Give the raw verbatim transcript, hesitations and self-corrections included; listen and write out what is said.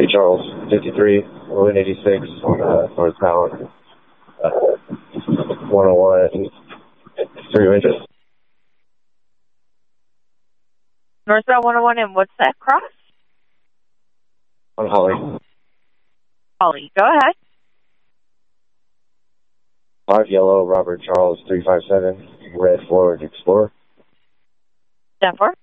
Ray Charles, fifty-three, one eighty-six, uh, northbound, uh, one oh one, three inches. Northbound one oh one, and what's that cross? On Holly. Holly, go ahead. Five yellow, Robert Charles, three five seven, red Ford Explorer. ten four.